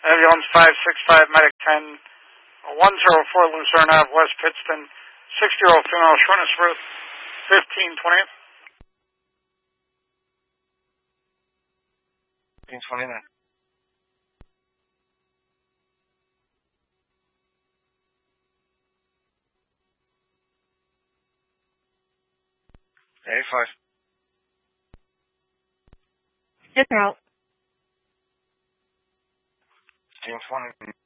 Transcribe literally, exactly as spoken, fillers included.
Ambulance five six five, Medic ten, one zero four, Lucerne Ave, West Pittston, sixty-year-old female, shortness birth, fifteen twenty. fifteen twenty-nine. eighty-five. Check out. fifteen twenty.